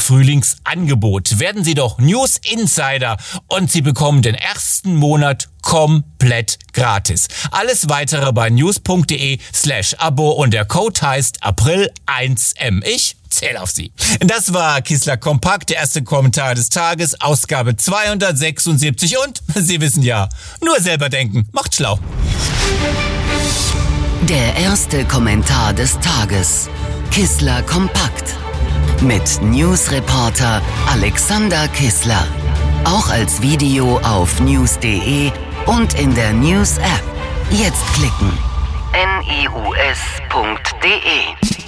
Frühlingsangebot. Werden Sie doch News Insider und Sie bekommen den ersten Monat komplett gratis. Alles weitere bei news.de/Abo und der Code heißt April1M. Ich zähle auf Sie. Das war Kissler Kompakt, der erste Kommentar des Tages, Ausgabe 276 und Sie wissen ja, nur selber denken, macht schlau. Der erste Kommentar des Tages. Kissler Kompakt. Mit Newsreporter Alexander Kissler. Auch als Video auf news.de und in der News-App. Jetzt klicken. news.de